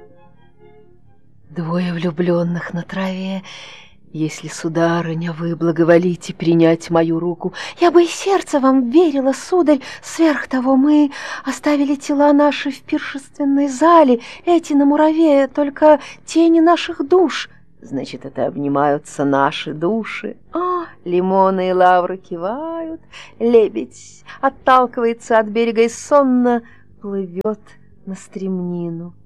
Двое влюбленных на траве. Если, сударыня, вы благоволите принять мою руку, я бы и сердце вам верила, сударь. Сверх того, мы оставили тела наши в пиршественной зале, эти на муравее, только тени наших душ. Значит, это обнимаются наши души. О, лимоны и лавры кивают, лебедь отталкивается от берега и сонно плывет на стремнину.